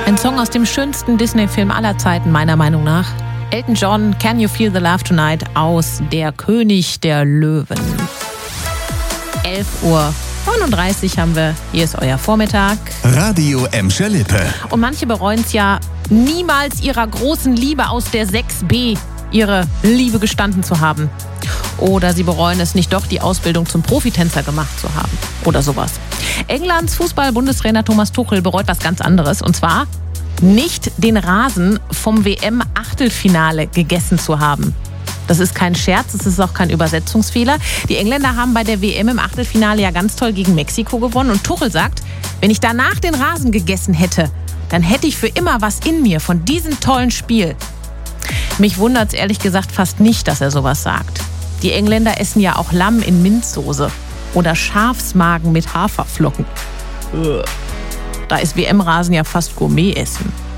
Ein Song aus dem schönsten Disney-Film aller Zeiten, meiner Meinung nach. Elton John, Can You Feel the Love Tonight aus Der König der Löwen. 11:39 Uhr haben wir. Hier ist euer Vormittag. Radio Emscher Lippe. Und manche bereuen es ja, niemals ihrer großen Liebe aus der 6b ihre Liebe gestanden zu haben. Oder sie bereuen es nicht doch, die Ausbildung zum Profitänzer gemacht zu haben. Oder sowas. Englands Fußball-Bundestrainer Thomas Tuchel bereut was ganz anderes. Und zwar nicht den Rasen vom WM-Achtelfinale gegessen zu haben. Das ist kein Scherz, es ist auch kein Übersetzungsfehler. Die Engländer haben bei der WM im Achtelfinale ja ganz toll gegen Mexiko gewonnen. Und Tuchel sagt, wenn ich danach den Rasen gegessen hätte, dann hätte ich für immer was in mir von diesem tollen Spiel. Mich wundert es ehrlich gesagt fast nicht, dass er sowas sagt. Die Engländer essen ja auch Lamm in Minzsoße oder Schafsmagen mit Haferflocken. Da ist WM-Rasen ja fast Gourmet-Essen.